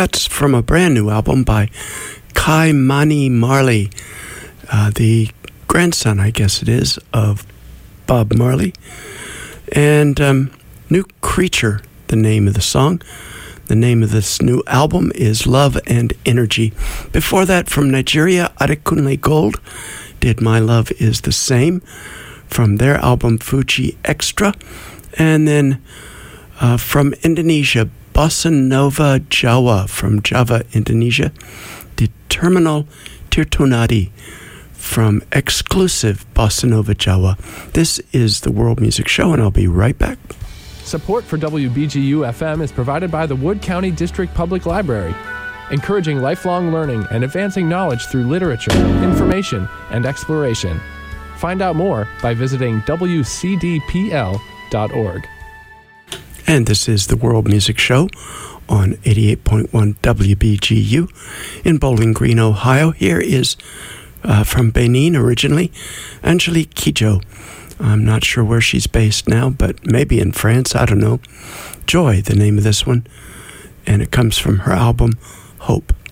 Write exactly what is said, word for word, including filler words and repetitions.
That's from a brand new album by Kai Mani Marley, uh, the grandson, I guess it is, of Bob Marley. And um, New Creature, the name of the song. The name of this new album is Love and Energy. Before that, from Nigeria, Adekunle Gold did My Love Is the Same from their album Fuji Extra. And then uh, from Indonesia, Bossa Nova Jawa from Java, Indonesia, did Terminal Tirtonadi from exclusive Bossa Nova Jawa. This is the World Music Show, and I'll be right back. Support for W B G U F M is provided by the Wood County District Public Library, encouraging lifelong learning and advancing knowledge through literature, information, and exploration. Find out more by visiting w c d p l dot org. And this is the World Music Show on eighty-eight point one W B G U in Bowling Green, Ohio. Here is, uh, from Benin originally, Angelique Kidjo. I'm not sure where she's based now, but maybe in France, I don't know. Joy, the name of this one, and it comes from her album, Hope.